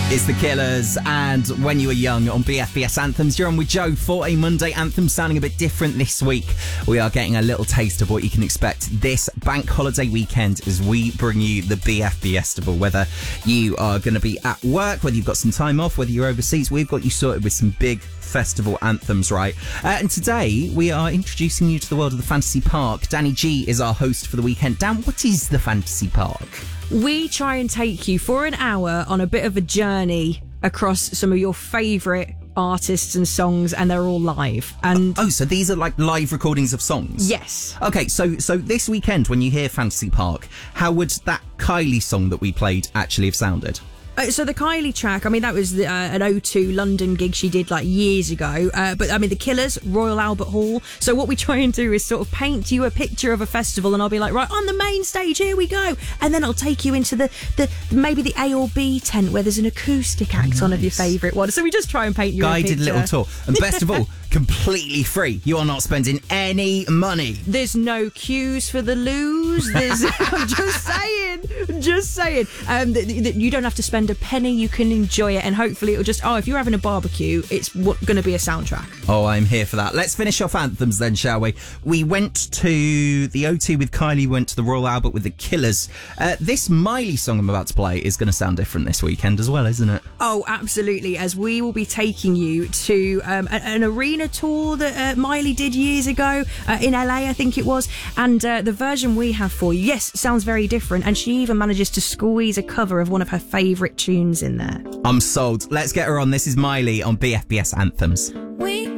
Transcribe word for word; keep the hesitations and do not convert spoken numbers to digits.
It's The Killers and When You Were Young on B F B S Anthems. You're on with Joe for a Monday anthem sounding a bit different this week. We are getting a little taste of what you can expect this bank holiday weekend as we bring you the B F B Festival. Whether you are going to be at work, whether you've got some time off, whether you're overseas, we've got you sorted with some big festival anthems, right? Uh, and today we are introducing you to the world of the Fantasy Park. Danny G is our host for the weekend. Dan, what is the Fantasy Park? We try and take you for an hour on a bit of a journey across some of your favourite artists and songs, and they're all live. And oh, so these are like live recordings of songs? Yes. Okay, so so this weekend when you hear Fantasy Park, how would that Kylie song that we played actually have sounded? Uh, so the Kylie track, I mean, that was the, uh, an O two London gig she did like years ago. Uh, but I mean, the Killers, Royal Albert Hall. So what we try and do is sort of paint you a picture of a festival, and I'll be like, right, on the main stage, here we go. And then I'll take you into the, the maybe the A or B tent where there's an acoustic act nice. on of your favourite one. So we just try and paint you Guided a picture. little tour. And best of all, completely free. You are not spending any money. There's no queues for the loos. There's, I'm just saying, just saying. Um, that, that you don't have to spend a penny. You can enjoy it, and hopefully it'll just. Oh, if you're having a barbecue, it's going to be a soundtrack. Oh, I'm here for that. Let's finish off anthems then, shall we? We went to the O two with Kylie. Went to the Royal Albert with the Killers. Uh, this Miley song I'm about to play is going to sound different this weekend as well, isn't it? Oh, absolutely. As we will be taking you to um, a, an arena tour that uh, Miley did years ago uh, in L A, I think it was, and uh, the version we have for you, yes, sounds very different, and she even manages to squeeze a cover of one of her favourite tunes in there. I'm sold. Let's get her on. This is Miley on B F B S Anthems. We